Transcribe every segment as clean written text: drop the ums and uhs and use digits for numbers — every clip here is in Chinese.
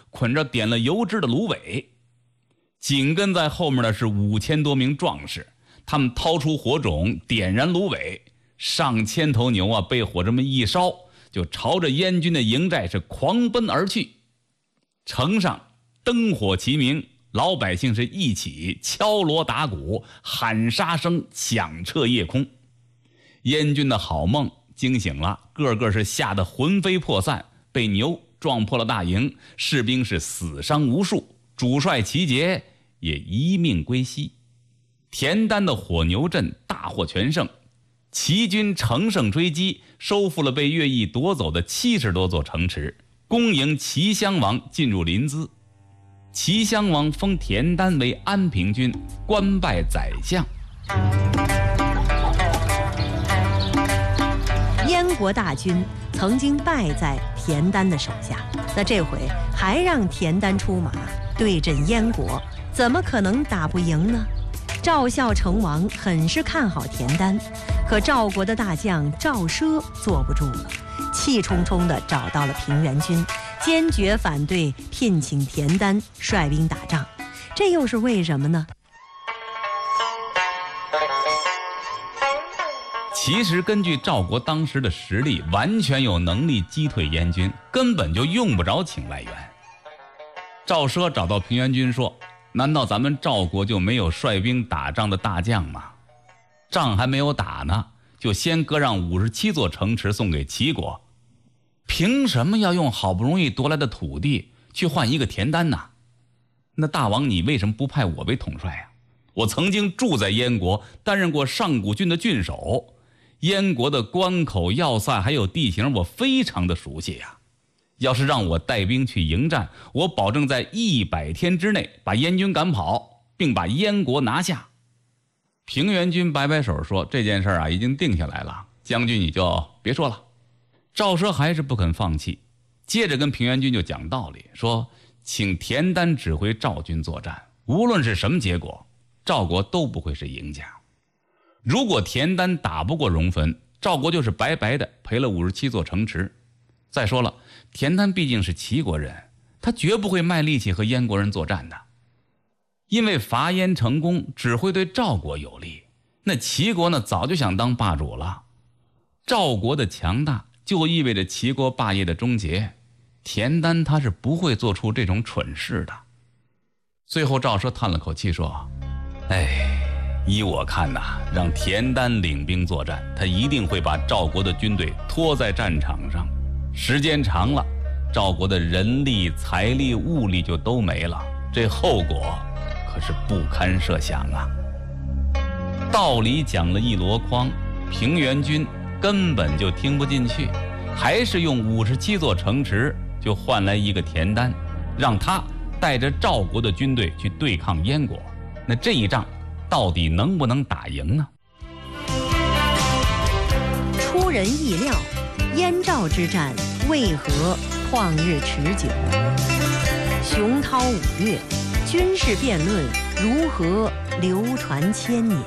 捆着点了油脂的芦苇。紧跟在后面的是5000多名壮士，他们掏出火种，点燃芦苇，上千头牛啊，被火这么一烧，就朝着燕军的营寨是狂奔而去。城上灯火齐明，老百姓是一起敲锣打鼓，喊杀声响彻夜空。燕军的好梦惊醒了，个个是吓得魂飞魄散，被牛撞破了大营，士兵是死伤无数，主帅齐节也一命归西。田单的火牛阵大获全胜，齐军乘胜追击，收复了被乐毅夺走的70多座城池，攻营齐襄王，进入临淄。齐襄王封田单为安平君，官拜宰相。 燕国大军曾经败在田单的手下，那这回还让田单出马对阵燕国，怎么可能打不赢呢？赵孝成王很是看好田单，可赵国的大将赵奢坐不住了，气冲冲地找到了平原君，坚决反对聘请田单率兵打仗。这又是为什么呢？ 其实根据赵国当时的实力，完全有能力击退燕军，根本就用不着请外援。赵奢找到平原君说，难道咱们赵国就没有率兵打仗的大将吗？仗还没有打呢，就先割让57座城池送给齐国，凭什么要用好不容易夺来的土地去换一个田单呢？那大王你为什么不派我为统帅啊？我曾经住在燕国，担任过上古郡的郡守，燕国的关口要塞还有地形我非常的熟悉呀。要是让我带兵去迎战，我保证在100天之内把燕军赶跑，并把燕国拿下。平原君摆摆手说，这件事已经定下来了，将军你就别说了。赵奢还是不肯放弃，接着跟平原君就讲道理，说请田单指挥赵军作战，无论是什么结果，赵国都不会是赢家。如果田单打不过荣分，赵国就是白白的赔了57座城池。再说了，田单毕竟是齐国人，他绝不会卖力气和燕国人作战的。因为伐燕成功只会对赵国有利，那齐国呢早就想当霸主了。赵国的强大就意味着齐国霸业的终结，田单他是不会做出这种蠢事的。最后赵奢叹了口气说，依我看让田单领兵作战，他一定会把赵国的军队拖在战场上，时间长了，赵国的人力、财力、物力就都没了，这后果可是不堪设想啊。道理讲了一箩筐，平原君根本就听不进去，还是用57座城池就换来一个田单，让他带着赵国的军队去对抗燕国。那这一仗到底能不能打赢呢？ 出人意料，燕赵之战为何旷日持久？雄韬5略，军事辩论如何流传千年？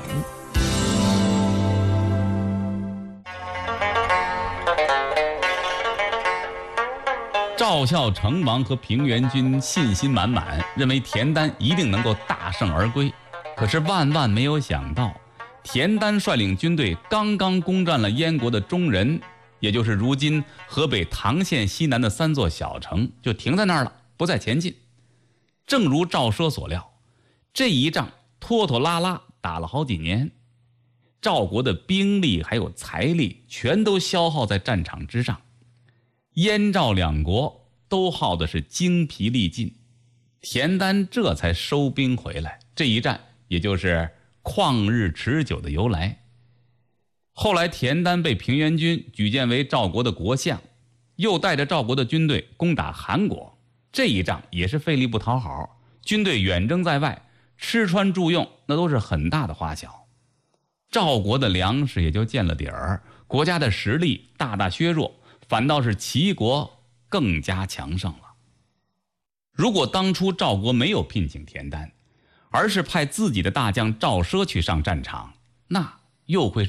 赵孝成王和平原君信心满满，认为田单一定能够大胜而归。可是万万没有想到，田单率领军队刚刚攻占了燕国的中人，也就是如今河北唐县西南的3座小城，就停在那儿了，不再前进。正如赵奢所料，这一仗拖拖拉拉打了好几年，赵国的兵力还有财力全都消耗在战场之上，燕赵两国都耗的是精疲力尽，田单这才收兵回来。这一战也就是旷日持久的由来。后来田单被平原君举荐为赵国的国相，又带着赵国的军队攻打韩国，这一仗也是费力不讨好，军队远征在外，吃穿住用那都是很大的花销，赵国的粮食也就见了底儿，国家的实力大大削弱，反倒是齐国更加强盛了。如果当初赵国没有聘请田单，而是派自己的大将赵奢去上战场，那又会